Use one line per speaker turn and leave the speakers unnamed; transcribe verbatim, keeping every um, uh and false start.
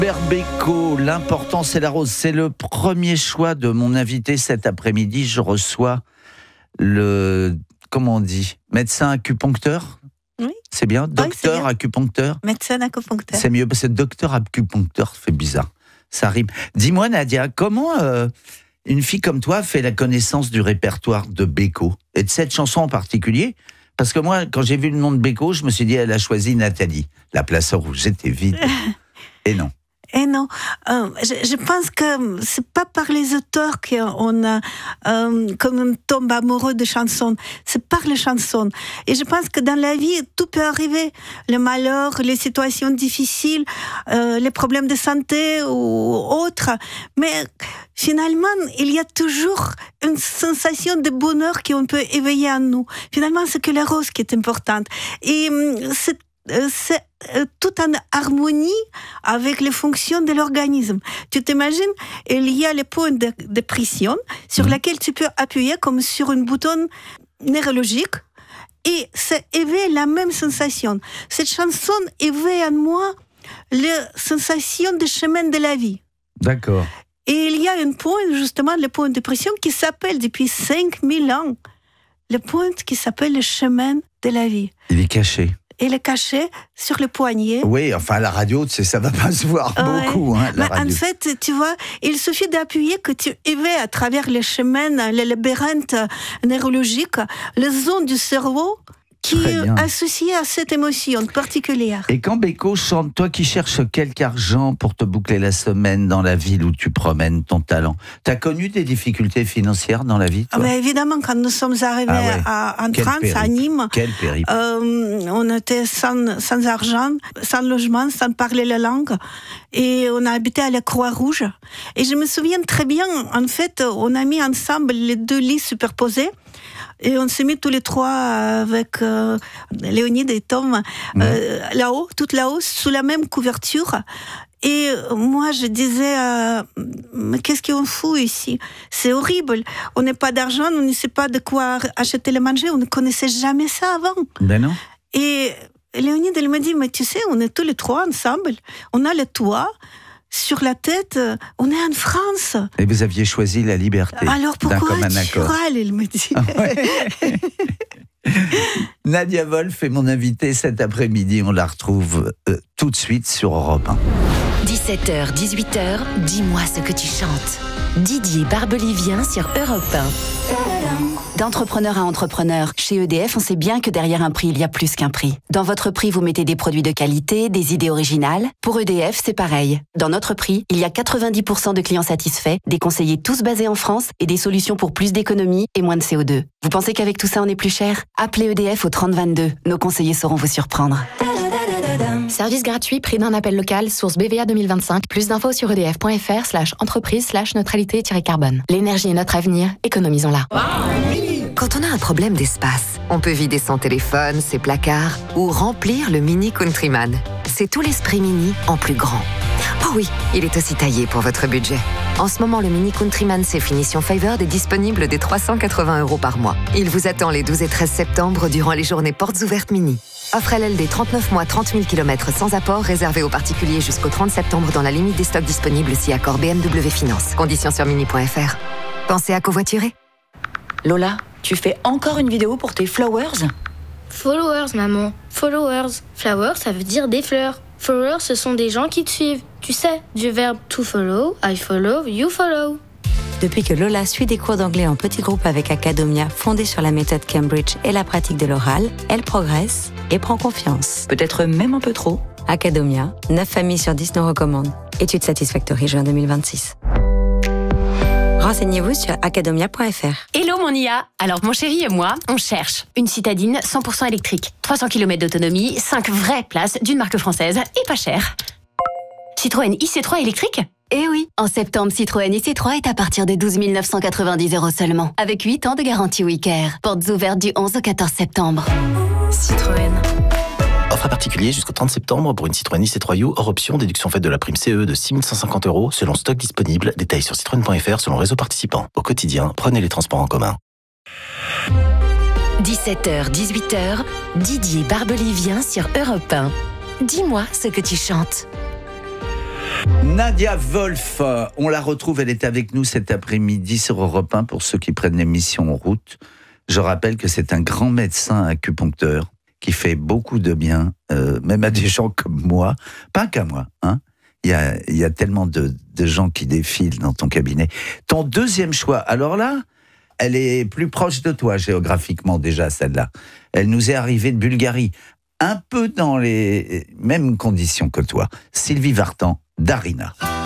Beko, l'important c'est la rose. C'est le premier choix de mon invité cet après-midi. Je reçois le, comment on dit, médecin acupuncteur.
Oui.
C'est bien, docteur
oui, c'est
acupuncteur.
Médecin acupuncteur.
C'est mieux parce que docteur acupuncteur fait bizarre. Ça rime. Dis-moi Nadia, comment euh, une fille comme toi fait la connaissance du répertoire de Beko et de cette chanson en particulier? Parce que moi, quand j'ai vu le nom de Beko, je me suis dit, elle a choisi Nathalie. La place rouge était vide. Et non.
Et non, euh, je, je pense que c'est pas par les auteurs qu'on a, euh, qu'on tombe amoureux de chansons, c'est par les chansons. Et je pense que dans la vie, tout peut arriver. Le malheur, les situations difficiles, euh, les problèmes de santé ou autres. Mais finalement, il y a toujours une sensation de bonheur qu'on peut éveiller en nous. Finalement, c'est que la rose qui est importante. Et c'est c'est tout en harmonie avec les fonctions de l'organisme. Tu t'imagines, il y a les points de, de pression sur mmh. lesquels tu peux appuyer comme sur un bouton neurologique et ça éveille la même sensation. Cette chanson éveille en moi la sensation du chemin de la vie.
D'accord.
Et il y a un point, justement, le point de pression qui s'appelle depuis cinq mille ans, le point qui s'appelle le chemin de la vie.
Il est caché.
Il est caché sur le poignet.
Oui, enfin, la radio, tu sais, ça va pas se voir
ouais.
beaucoup, hein, la
Mais
radio.
En fait, tu vois, il suffit d'appuyer que tu éveilles à travers les chemins, les labyrinthes neurologiques, les zones du cerveau qui est associée à cette émotion particulière.
Et quand Beko chante, toi qui cherches quelque argent pour te boucler la semaine dans la ville où tu promènes ton talent, t'as connu des difficultés financières dans la vie, toi?
Ah ben évidemment, quand nous sommes arrivés ah ouais. à, en Quel France, périple. à Nîmes,
Quel périple.
Euh, on était sans, sans argent, sans logement, sans parler la langue, et on a habité à la Croix-Rouge. Et je me souviens très bien, en fait, on a mis ensemble les deux lits superposés. Et on s'est mis tous les trois avec euh, Léonide et Tom euh, mmh. là-haut, tout là-haut, sous la même couverture. Et moi, je disais, euh, mais qu'est-ce qu'on fout ici? C'est horrible. On n'a pas d'argent, on ne sait pas de quoi acheter le manger, on ne connaissait jamais ça avant.
Ben non.
Et Léonide, elle me dit, mais tu sais, on est tous les trois ensemble, on a le toit. Sur la tête, on est en France.
Et vous aviez choisi la liberté.
Alors pourquoi tu râles, il me dit. Ah ouais.
Nadia Wolf est mon invitée cet après-midi. On la retrouve euh, tout de suite sur Europe un.
dix-sept heures, dix-huit heures, dis-moi ce que tu chantes. Didier Barbelivien sur Europe un. D'entrepreneur à entrepreneur, chez E D F, on sait bien que derrière un prix, il y a plus qu'un prix. Dans votre prix, vous mettez des produits de qualité, des idées originales. Pour E D F, c'est pareil. Dans notre prix, il y a quatre-vingt-dix pour cent de clients satisfaits, des conseillers tous basés en France et des solutions pour plus d'économie et moins de C O deux. Vous pensez qu'avec tout ça, on est plus cher? Appelez E D F au trente vingt-deux. Nos conseillers sauront vous surprendre.
Service gratuit, prix d'un appel local, source B V A deux mille vingt-cinq. Plus d'infos sur edf.fr slash entreprise slash neutralité-carbone. L'énergie est notre avenir, économisons-la.
Quand on a un problème d'espace, on peut vider son téléphone, ses placards ou remplir le Mini Countryman. C'est tout l'esprit Mini en plus grand. Oh oui, il est aussi taillé pour votre budget. En ce moment, le Mini Countryman C Finition Favored est disponible dès trois cent quatre-vingts euros par mois. Il vous attend les douze et treize septembre durant les journées portes ouvertes Mini. Offre L L D trente-neuf mois, trente mille kilomètres sans apport, réservé aux particuliers jusqu'au trente septembre dans la limite des stocks disponibles si accord B M W Finance. Conditions sur mini point f r. Pensez à covoiturer.
Lola, tu fais encore une vidéo pour tes flowers?
Followers, maman. Followers. Flowers, ça veut dire des fleurs. Followers, ce sont des gens qui te suivent. Tu sais, du verbe to follow, I follow, you follow.
Depuis que Lola suit des cours d'anglais en petits groupes avec Academia, fondée sur la méthode Cambridge et la pratique de l'oral, elle progresse et prend confiance.
Peut-être même un peu trop.
Academia, neuf familles sur dix nous recommandent. Étude Satisfactory, juin deux mille vingt-six. Renseignez-vous sur academia point f r.
Hello mon I A. Alors mon chéri et moi, on cherche une citadine cent pour cent électrique, trois cents kilomètres d'autonomie, cinq vraies places d'une marque française et pas cher. Citroën I C trois électrique?
Eh oui, en septembre, Citroën I C trois est à partir de douze mille neuf cent quatre-vingt-dix euros seulement, avec huit ans de garantie WeCare. Portes ouvertes du onze au quatorze septembre.
Citroën.
Offre à particulier jusqu'au trente septembre pour une Citroën I C trois U hors option, déduction faite de la prime C E de six mille cent cinquante euros selon stock disponible. Détails sur citroën point f r selon réseau participant. Au quotidien, prenez les transports en commun.
dix-sept heures, dix-huit heures, Didier Barbelivien sur Europe un. Dis-moi ce que tu chantes.
Nadia Wolf, on la retrouve, elle est avec nous cet après-midi sur Europe un pour ceux qui prennent l'émission en route. Je rappelle que c'est un grand médecin acupuncteur qui fait beaucoup de bien, euh, même à des gens comme moi, pas qu'à moi, hein. Il y a, il y a tellement de, de gens qui défilent dans ton cabinet. Ton deuxième choix, alors là, elle est plus proche de toi géographiquement déjà, celle-là. Elle nous est arrivée de Bulgarie, un peu dans les mêmes conditions que toi. Sylvie Vartan, Darina.